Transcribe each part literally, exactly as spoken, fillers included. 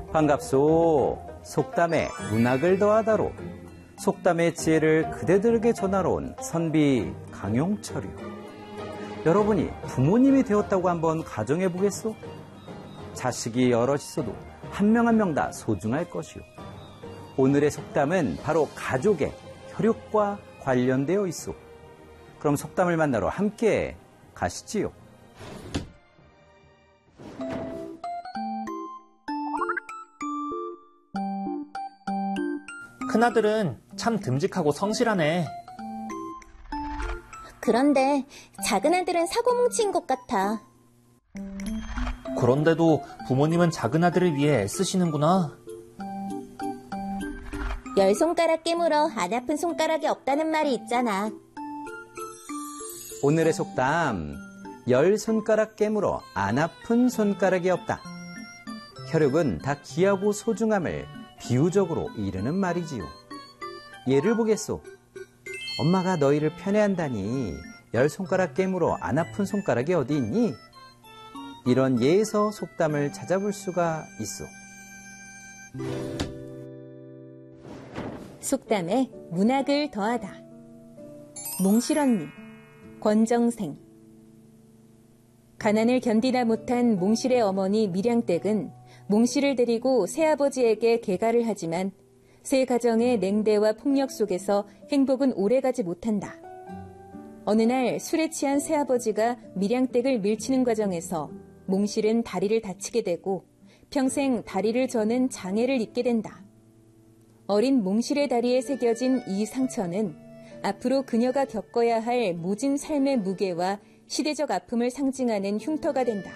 반갑소. 속담에 문학을 더하다로 속담의 지혜를 그대들에게 전하러 온 선비 강용철이요. 여러분이 부모님이 되었다고 한번 가정해 보겠소? 자식이 여럿 있어도 한 명 한 명 다 소중할 것이요. 오늘의 속담은 바로 가족의 혈육과 관련되어 있소. 그럼 속담을 만나러 함께 가시지요. 큰아들은 참 듬직하고 성실하네. 그런데 작은아들은 사고뭉치인 것 같아. 그런데도 부모님은 작은아들을 위해 애쓰시는구나. 열 손가락 깨물어 안 아픈 손가락이 없다는 말이 있잖아. 오늘의 속담, 열 손가락 깨물어 안 아픈 손가락이 없다. 혈육은 다 귀하고 소중함을 비유적으로 이르는 말이지요. 예를 보겠소. 엄마가 너희를 편애한다니 열 손가락 깨물어 안 아픈 손가락이 어디 있니? 이런 예에서 속담을 찾아볼 수가 있어. 속담에 문학을 더하다. 몽실언니, 권정생. 가난을 견디다 못한 몽실의 어머니 밀양댁은 몽실을 데리고 새아버지에게 개가를 하지만 새 가정의 냉대와 폭력 속에서 행복은 오래가지 못한다. 어느 날 술에 취한 새아버지가 밀양댁을 밀치는 과정에서 몽실은 다리를 다치게 되고 평생 다리를 저는 장애를 입게 된다. 어린 몽실의 다리에 새겨진 이 상처는 앞으로 그녀가 겪어야 할 모진 삶의 무게와 시대적 아픔을 상징하는 흉터가 된다.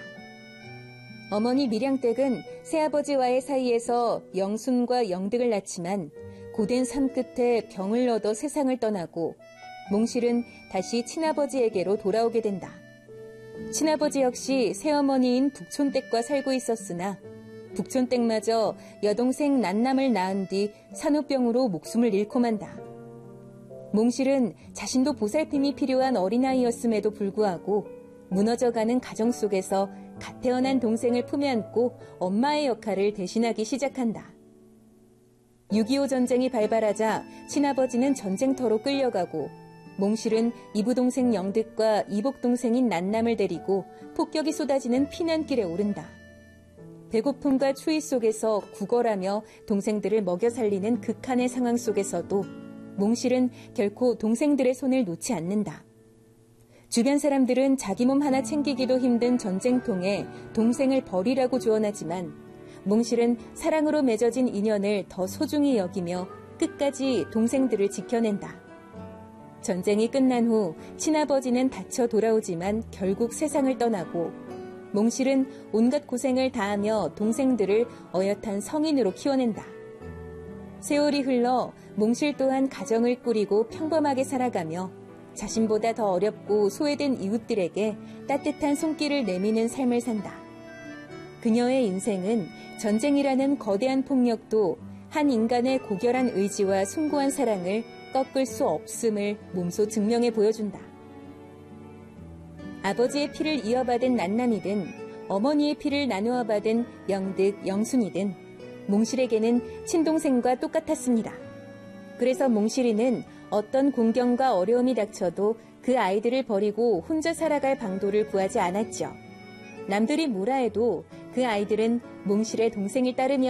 어머니 밀양댁은 새아버지와의 사이에서 영순과 영득을 낳지만 고된 삶 끝에 병을 얻어 세상을 떠나고 몽실은 다시 친아버지에게로 돌아오게 된다. 친아버지 역시 새어머니인 북촌댁과 살고 있었으나 북촌댁마저 여동생 난남을 낳은 뒤 산후병으로 목숨을 잃고 만다. 몽실은 자신도 보살핌이 필요한 어린아이였음에도 불구하고 무너져가는 가정 속에서 갓 태어난 동생을 품에 안고 엄마의 역할을 대신하기 시작한다. 육이오 전쟁이 발발하자 친아버지는 전쟁터로 끌려가고 몽실은 이부동생 영득과 이복동생인 난남을 데리고 폭격이 쏟아지는 피난길에 오른다. 배고픔과 추위 속에서 구걸하며 동생들을 먹여 살리는 극한의 상황 속에서도 몽실은 결코 동생들의 손을 놓지 않는다. 주변 사람들은 자기 몸 하나 챙기기도 힘든 전쟁통에 동생을 버리라고 조언하지만 몽실은 사랑으로 맺어진 인연을 더 소중히 여기며 끝까지 동생들을 지켜낸다. 전쟁이 끝난 후 친아버지는 다쳐 돌아오지만 결국 세상을 떠나고 몽실은 온갖 고생을 다하며 동생들을 어엿한 성인으로 키워낸다. 세월이 흘러 몽실 또한 가정을 꾸리고 평범하게 살아가며 자신보다 더 어렵고 소외된 이웃들에게 따뜻한 손길을 내미는 삶을 산다. 그녀의 인생은 전쟁이라는 거대한 폭력도 한 인간의 고결한 의지와 숭고한 사랑을 꺾을 수 없음을 몸소 증명해 보여준다. 아버지의 피를 이어받은 난남이든 어머니의 피를 나누어 받은 영득, 영순이든 몽실에게는 친동생과 똑같았습니다. 그래서 몽실이는 어떤 공경과 어려움이 닥쳐도 그 아이들을 버리고 혼자 살아갈 방도를 구하지 않았죠. 남들이 뭐라 해도 그 아이들은 몽실의 동생을 따르며